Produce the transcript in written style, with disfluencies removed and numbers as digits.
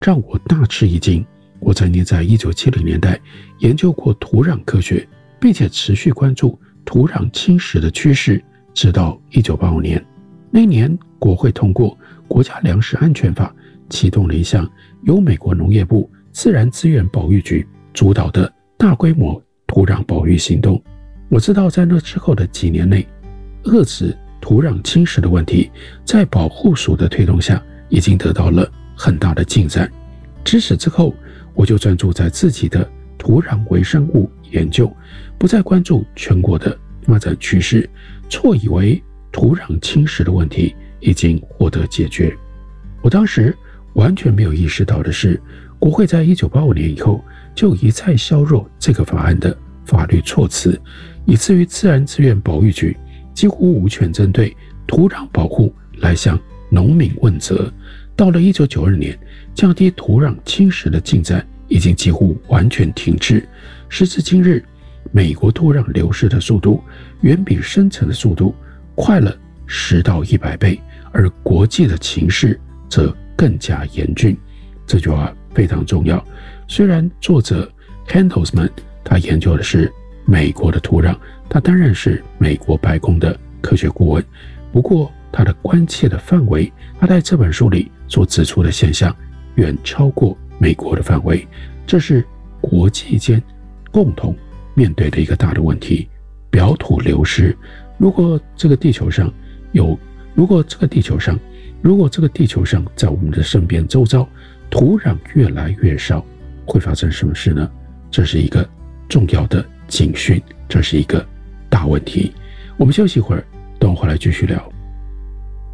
让我大吃一惊。我曾经在1970年代研究过土壤科学，并且持续关注土壤侵蚀的趋势，直到1985年。那年国会通过国家粮食安全法，启动了一项由美国农业部自然资源保育局主导的大规模土壤保育行动。我知道在那之后的几年内，遏制土壤侵蚀的问题在保护署的推动下已经得到了很大的进展。自此之后，我就专注在自己的土壤微生物研究，不再关注全国的发展趋势，错以为土壤侵蚀的问题已经获得解决。我当时完全没有意识到的是，国会在1985年以后就一再削弱这个法案的法律措辞，以至于自然资源保育局几乎无权针对土壤保护来向农民问责。到了1992年，降低土壤侵蚀的进展已经几乎完全停滞。时至今日，美国土壤流失的速度远比生成的速度快了10到100倍，而国际的情势则更加严峻。这句话非常重要。虽然作者 Handelsman 他研究的是美国的土壤，他当然是美国白宫的科学顾问，不过他的关切的范围，他在这本书里所指出的现象远超过美国的范围。这是国际间共同面对的一个大的问题，表土流失。如果这个地球上在我们的身边周遭土壤越来越少，会发生什么事呢？这是一个重要的警讯，这是一个大问题。我们休息一会儿，等我回来继续聊。